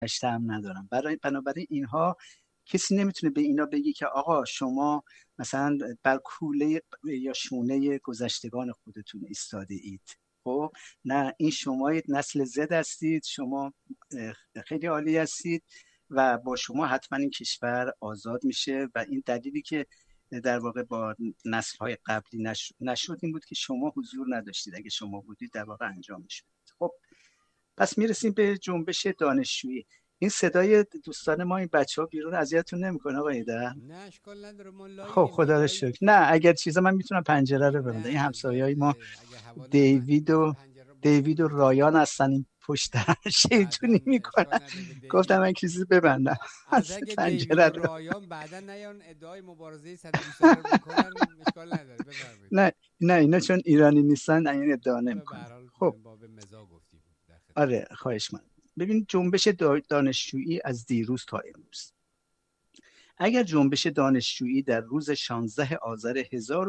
گذشته هم ندارن. بنابراین اینها کسی نمیتونه به اینا بگی که آقا شما مثلا بر کوله یا شونه گذشتگان خودتون ایستاده اید. خب نه، این شما نسل زد هستید، شما خیلی عالی هستید و با شما حتما این کشور آزاد میشه و این دلیلی که در واقع با نسل‌های قبلی نشد این بود که شما حضور نداشتید. اگه شما بودید در واقع انجام میشد. خب پس میرسیم به جنبش دانشجویی. این صدای دوستان ما این بچه‌ها بیرون اذیتتون نمیکنه آقا ایده؟ نه اشکال نداره، ما لاییم. خب خدا رو شکر. نه اگر چیزا من میتونم پنجره رو ببندم. این همسایه‌های ما دیوید و رایان هستن این پشت شیطونی میکنن. گفتم من چیزی ببندم از اگه دیوید و رایان بعدا نیان ادعای مبارزه 120 رو بکنن اشکال نداره، بفرمایید. نه اینا چون ایرانی نیستن این ادعا نمیکنن. خب باب مزاح گفتیم. آره خواهش من. ببین جنبش دانشجویی از دیروز تا امروز. اگر جنبش دانشجویی در روز 16 آذر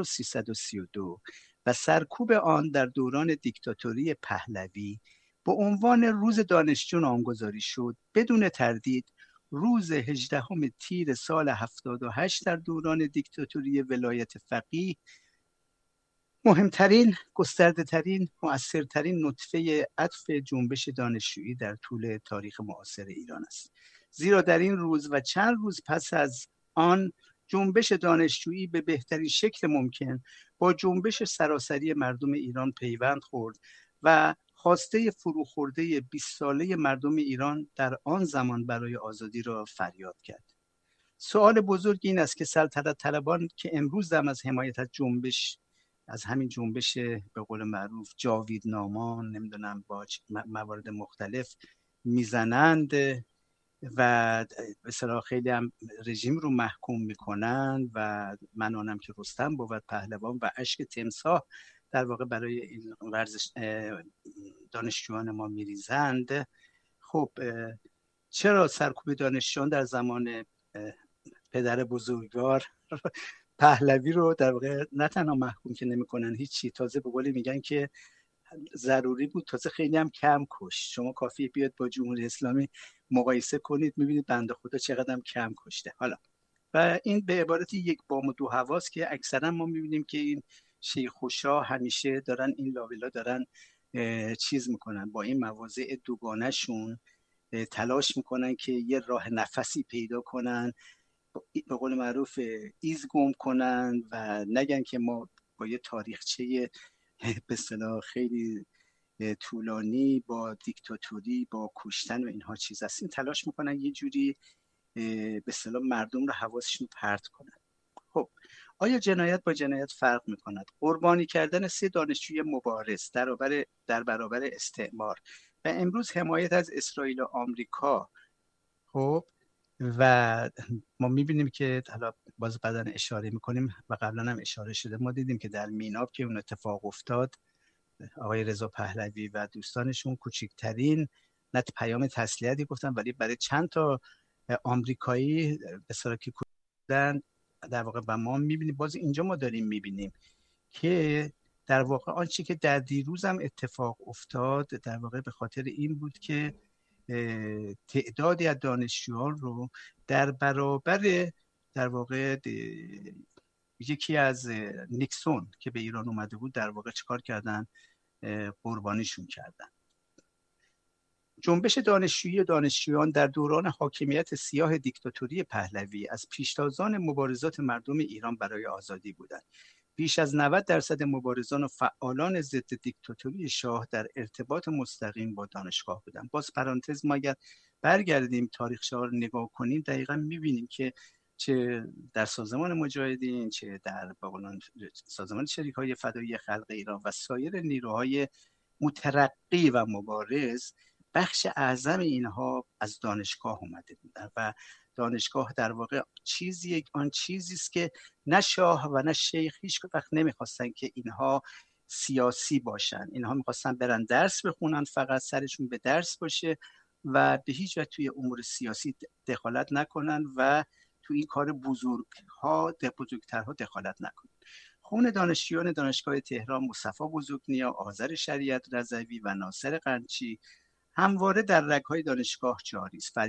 1332 و سرکوب آن در دوران دیکتاتوری پهلوی به عنوان روز دانشجو نامگذاری شد، بدون تردید روز 18 تیر سال 78 در دوران دیکتاتوری ولایت فقیه مهمترین، گسترده‌ترین، مؤثرترین نطفه عطف جنبش دانشجویی در طول تاریخ معاصر ایران است. زیرا در این روز و چند روز پس از آن جنبش دانشجویی به بهترین شکل ممکن با جنبش سراسری مردم ایران پیوند خورد و خواسته فروخورده 20 ساله مردم ایران در آن زمان برای آزادی را فریاد کرد. سوال بزرگ این است که سلطنت طلبان که امروز هم از حمایت از همین جنبش به قول معروف جاویدنامان نمیدونم با موارد مختلف میزنند و به صلاح خیلی هم رژیم رو محکوم میکنن و من آنم که رستم بود پهلوان و اشک تمساح در واقع برای این ورزش دانشجویان ما میریزند. خب چرا سرکوب دانشجویان در زمان پدر بزرگوار پهلوی رو در واقع نه تنها محکوم که نمیکنن هیچی، تازه به قولی میگن که ضروری بود، تازه خیلی هم کم کشت. شما کافیه بیاد با جمهوری اسلامی مقایسه کنید میبینید بنده خدا چقدر هم کم کشته. حالا و این به عبارت یک بام و دو هواست که اکثرا ما میبینیم که این شیخ و شاه همیشه دارن این لاویلا دارن چیز میکنن، با این مواضع دوگانه شون تلاش میکنن که یه راه نفسی پیدا کنن، به قول معروف ایز گم کنن و نگن که ما با یه تاریخچه به اصطلاح خیلی طولانی با دیکتاتوری با کشتن و اینها چیز هست. این تلاش میکنن یه جوری به اصطلاح مردم رو حواسشون پرت کنن. خب آیا جنایت با جنایت فرق میکند؟ قربانی کردن 3 دانشجوی مبارز در برابر استعمار و امروز حمایت از اسرائیل و آمریکا. خب و ما میبینیم که حالا باز بعداً اشاره میکنیم و قبلا هم اشاره شده، ما دیدیم که در میناب که اون اتفاق افتاد آقای رضا پهلوی و دوستانشون کوچکترین نه پیام تسلیتی گفتن، ولی برای چند تا آمریکایی به اصطلاح که کردن در واقع و ما میبینیم باز اینجا ما داریم میبینیم که در واقع آنچه که در دیروز هم اتفاق افتاد در واقع به خاطر این بود که تعدادی از دانشجویان رو در برابر در واقع یکی از نیکسون که به ایران اومده بود در واقع چیکار کردن؟ قربانیشون کردن. جنبش دانشجویی و دانشجویان در دوران حاکمیت سیاه دیکتاتوری پهلوی از پیشتازان مبارزات مردم ایران برای آزادی بودند. بیش از 90% مبارزان و فعالان ضد دیکتاتوری شاه در ارتباط مستقیم با دانشگاه بودند. باز پرانتز ما اگر برگردیم تاریخچه‌ها رو نگاه کنیم دقیقاً می‌بینیم که چه در سازمان مجاهدین، چه در سازمان شریک‌های فدایی خلق ایران و سایر نیروهای مترقی و مبارز، بخش اعظم اینها از دانشگاه اومده بودن و دانشگاه در واقع چیزی است که نه شاه و نه شیخ هیچ وقت نمیخواستن که اینها سیاسی باشن. اینها میخواستن برن درس بخونن، فقط سرشون به درس باشه و به هیچ وجه توی امور سیاسی دخالت نکنن و تو این کار بزرگترها دخالت نکنن. خون دانشجویان دانشگاه تهران مصطفی بزرگنیا، آذر شریعت رضوی و ناصر قنچی همواره در رگ‌های دانشگاه جاری است.